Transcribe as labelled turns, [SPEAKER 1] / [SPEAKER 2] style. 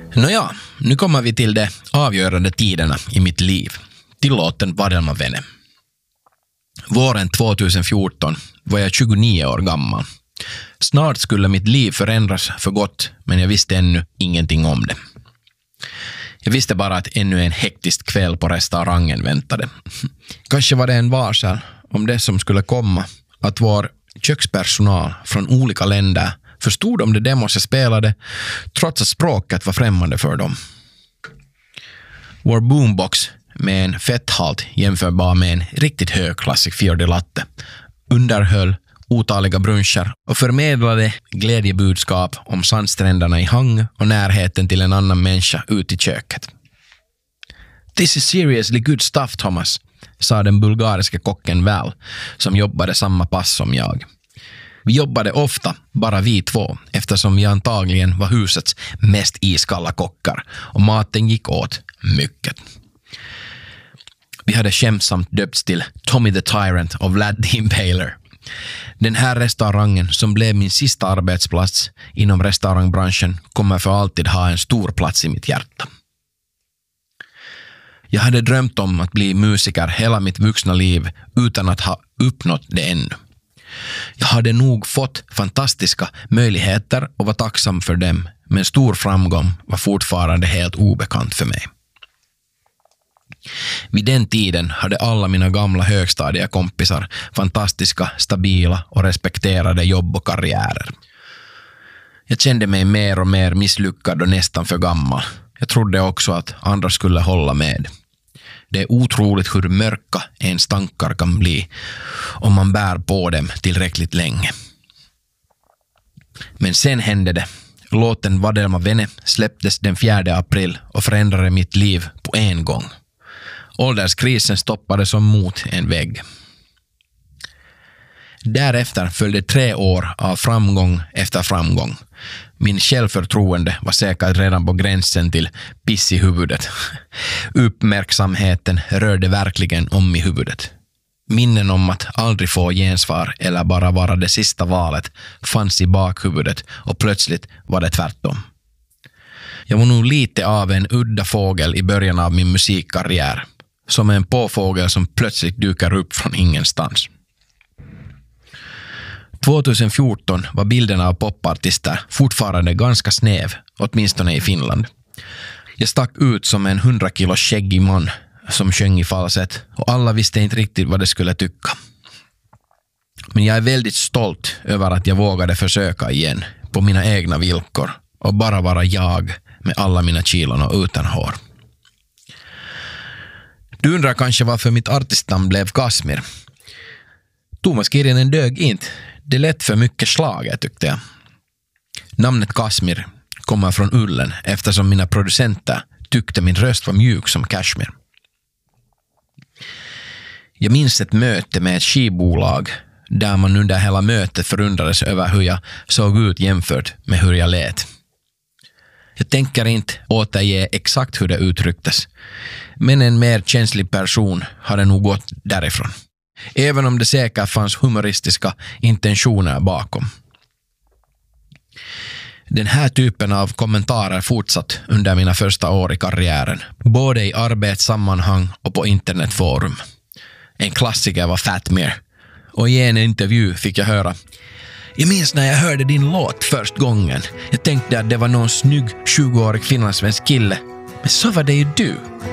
[SPEAKER 1] Nåja, nu kommer vi till de avgörande tiderna i mitt liv. Till låten Vadelma vene. Våren 2014 var jag 29 år gammal. Snart skulle mitt liv förändras för gott, men jag visste ännu ingenting om det. Jag visste bara att ännu en hektisk kväll på restaurangen väntade. Kanske var det en varsel om det som skulle komma, att vår kökspersonal från olika länder förstod om det demos jag spelade, trots att språket var främmande för dem. Vår boombox med en fetthalt jämförbar med en riktigt högklassig Fior Latte underhöll otaliga bruncher och förmedlade glädjebudskap om sandstränderna i Hang och närheten till en annan människa ut i köket. "This is seriously good stuff, Thomas", sa den bulgariska kocken Val, som jobbade samma pass som jag. Vi jobbade ofta, bara vi två, eftersom vi antagligen var husets mest iskalla kockar och maten gick åt mycket. Vi hade skämtsamt döpts till Tommy the Tyrant och Vlad the Impaler. Den här restaurangen, som blev min sista arbetsplats inom restaurangbranschen, kommer för alltid ha en stor plats i mitt hjärta. Jag hade drömt om att bli musiker hela mitt vuxna liv utan att ha uppnått det ännu. Jag hade nog fått fantastiska möjligheter och var tacksam för dem, men stor framgång var fortfarande helt obekant för mig. Vid den tiden hade alla mina gamla högstadiekompisar fantastiska, stabila och respekterade jobb och karriärer. Jag kände mig mer och mer misslyckad och nästan för gammal. Jag trodde också att andra skulle hålla med. Det är otroligt hur mörka ens tankar kan bli om man bär på dem tillräckligt länge. Men sen hände det. Låten Vadelma vene släpptes den 4 april och förändrade mitt liv på en gång. Ålderskrisen stoppade som mot en vägg. Därefter följde 3 år av framgång efter framgång. Min självförtroende var säkert redan på gränsen till piss i huvudet. Uppmärksamheten rörde verkligen om i huvudet. Minnen om att aldrig få gensvar eller bara vara det sista valet fanns i bakhuvudet och plötsligt var det tvärtom. Jag var nog lite av en udda fågel i början av min musikkarriär. Som en påfågel som plötsligt dyker upp från ingenstans. 2014 var bilden av popartister fortfarande ganska snäv, åtminstone i Finland. Jag stack ut som en 100 kilo skäggig man som sjöng i falsett och alla visste inte riktigt vad de skulle tycka. Men jag är väldigt stolt över att jag vågade försöka igen på mina egna villkor och bara vara jag med alla mina kilon och utan hår. Du undrar kanske varför mitt artistnamn blev Kasmir. Thomas Kirjanen dög inte. Det lät för mycket slaget, tyckte jag. Namnet Kasmir kommer från ullen eftersom mina producenter tyckte min röst var mjuk som kashmir. Jag minns ett möte med ett skivbolag där man under hela mötet förundrades över hur jag såg ut jämfört med hur jag lät. Jag tänker inte återge exakt hur det uttrycktes, men en mer känslig person hade nog gått därifrån. Även om det säkert fanns humoristiska intentioner bakom. Den här typen av kommentarer fortsatt under mina första år i karriären, både i arbetssammanhang och på internetforum. En klassiker var Fatmir, och i en intervju fick jag höra: "Jag minns när jag hörde din låt först gången. Jag tänkte att det var någon snygg 20-årig finlandssvensk kille. Men så var det ju du."